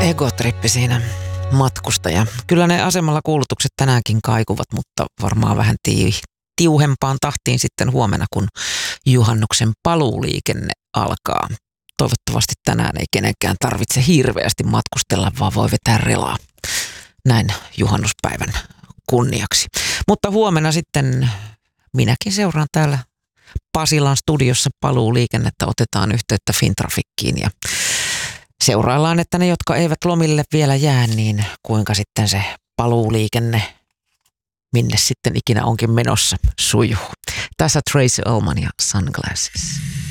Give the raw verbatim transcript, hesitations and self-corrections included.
Egotrippi siinä matkustaja. Kyllä ne asemalla kuulutukset tänäänkin kaikuvat, mutta varmaan vähän tii, tiuhempaan tahtiin sitten huomenna, kun juhannuksen paluuliikenne alkaa. Toivottavasti tänään ei kenenkään tarvitse hirveästi matkustella, vaan voi vetää relaa näin juhannuspäivän kunniaksi. Mutta huomenna sitten minäkin seuraan täällä Pasilan studiossa paluuliikennettä, otetaan yhteyttä Fintrafickiin ja seuraillaan, että ne, jotka eivät lomille vielä jää, niin kuinka sitten se paluuliikenne, minne sitten ikinä onkin menossa, sujuu. Tässä Tracey Ullman ja Sunglasses.